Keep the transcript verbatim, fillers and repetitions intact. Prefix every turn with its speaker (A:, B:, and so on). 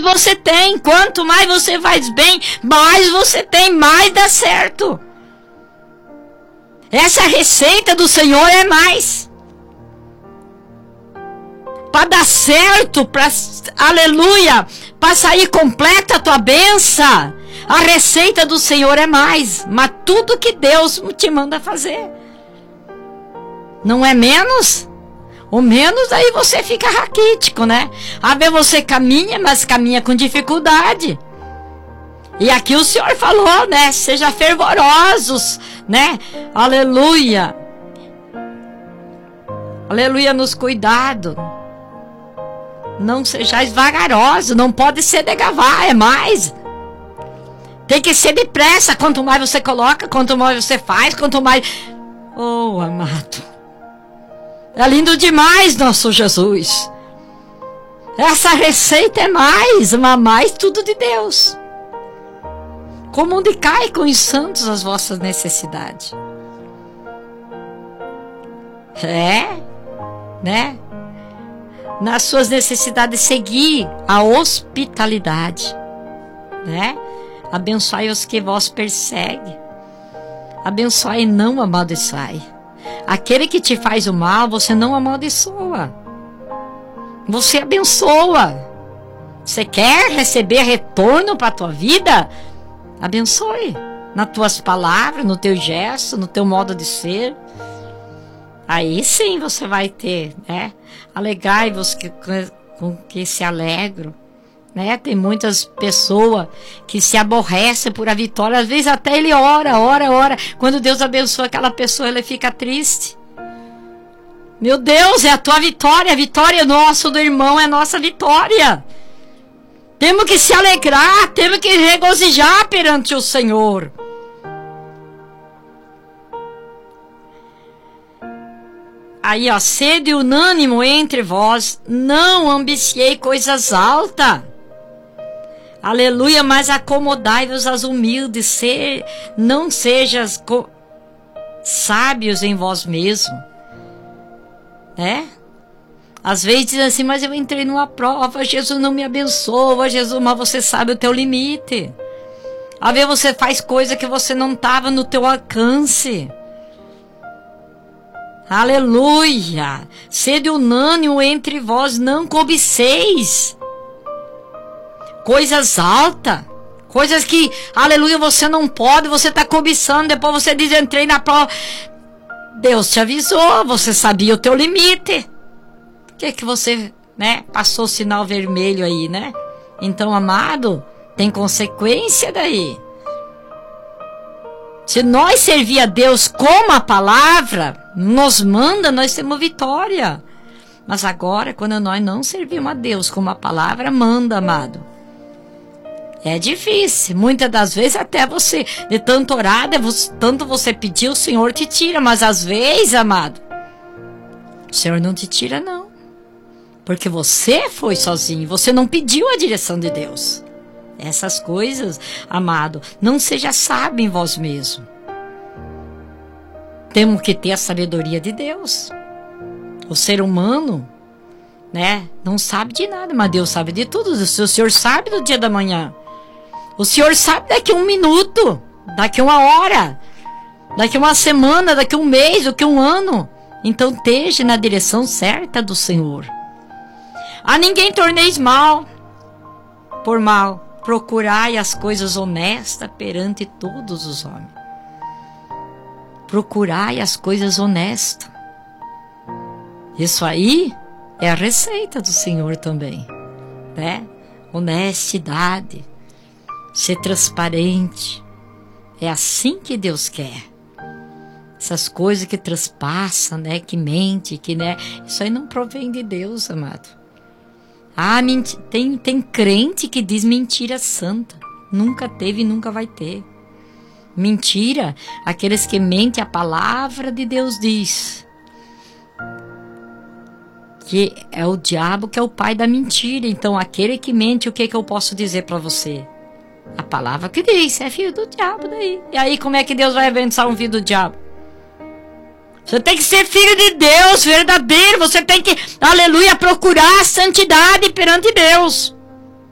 A: você tem. Quanto mais você faz bem, mais você tem, mais dá certo. Essa receita do Senhor é mais. Para dar certo, para, aleluia, para sair completa a tua bênção, a receita do Senhor é mais. Mas tudo que Deus te manda fazer não é menos. O menos aí você fica raquítico, né? A ver, você caminha, mas caminha com dificuldade. E aqui o Senhor falou, né? Seja fervorosos, né? Aleluia. Aleluia nos cuidados. Não sejais vagarosos, não pode ser degavar, é mais. Tem que ser depressa, quanto mais você coloca, quanto mais você faz, quanto mais... Oh, amado. É lindo demais, nosso Jesus. Essa receita é mais, mas mais tudo de Deus. Como onde cai com os santos as vossas necessidades. É, né? Nas suas necessidades, seguir a hospitalidade, né? Abençoai os que vos perseguem. Abençoai e não amaldiçoai. Aquele que te faz o mal, você não amaldiçoa. Você abençoa. Você quer receber retorno para a tua vida? Abençoe. Nas tuas palavras, no teu gesto, no teu modo de ser. Aí sim você vai ter, né? Alegrai-vos que, com que se alegram. Né? Tem muitas pessoas que se aborrecem por a vitória. Às vezes até ele ora, ora, ora. Quando Deus abençoa aquela pessoa, ele fica triste. Meu Deus, é a tua vitória. A vitória nossa do irmão é a nossa vitória. Temos que se alegrar, temos que regozijar perante o Senhor. Aí, ó, sede unânimo entre vós, não ambiciei coisas altas. Aleluia, mas acomodai-vos aos humildes, se, não sejas co- sábios em vós mesmos. Né? Às vezes dizem assim, mas eu entrei numa prova, Jesus não me abençoa, Jesus, mas você sabe o teu limite. Às vezes você faz coisa que você não estava no teu alcance. Aleluia, sede unânime entre vós, não cobiceis coisas altas, coisas que, aleluia, você não pode, você está cobiçando, depois você diz, entrei na prova. Deus te avisou, você sabia o teu limite. Por que que você, né, passou o sinal vermelho aí, né? Então, amado, tem consequência daí. Se nós servir a Deus como a palavra nos manda, nós temos vitória. Mas agora, quando nós não servimos a Deus como a palavra manda, amado, é difícil. Muitas das vezes até você, de tanto orar, de tanto você pedir, o Senhor te tira. Mas às vezes, amado, o Senhor não te tira não. Porque você foi sozinho, você não pediu a direção de Deus. Essas coisas, amado, não seja sábio em vós mesmo. Temos que ter a sabedoria de Deus. O ser humano, né, não sabe de nada, mas Deus sabe de tudo. O Senhor sabe do dia da manhã. O Senhor sabe daqui a um minuto, daqui a uma hora, daqui a uma semana, daqui a um mês, daqui a um ano. Então esteja na direção certa do Senhor. A ninguém torneis mal por mal. Procurai as coisas honestas perante todos os homens. Procurai as coisas honestas. Isso aí é a receita do Senhor também, né? Honestidade, ser transparente. É assim que Deus quer. Essas coisas que transpassam, né? Que mente, que, né? Isso aí não provém de Deus, amado. Ah, tem, tem crente que diz mentira santa. Nunca teve e nunca vai ter. Mentira, aqueles que mentem a palavra de Deus diz. Que é o diabo que é o pai da mentira. Então, aquele que mente, o que, que eu posso dizer para você? A palavra que diz, é filho do diabo daí. E aí, como é que Deus vai abençoar um filho do diabo? Você tem que ser filho de Deus, verdadeiro. Você tem que, aleluia, procurar a santidade perante Deus.